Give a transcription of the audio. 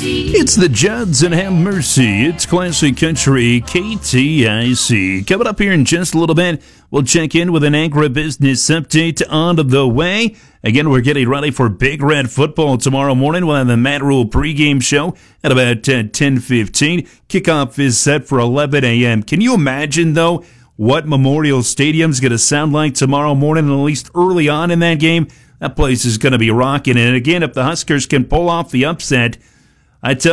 It's the Judds and Have Mercy. It's Classic Country KTIC. Coming up here in just a little bit, we'll check in with an agribusiness update on the way. Again, we're getting ready for Big Red football tomorrow morning. We'll have the Matt Rule pregame show at about 10:15. Kickoff is set for 11 a.m. Can you imagine, though, what Memorial Stadium's going to sound like tomorrow morning, at least early on in that game? That place is going to be rocking. And again, if the Huskers can pull off the upset, I tell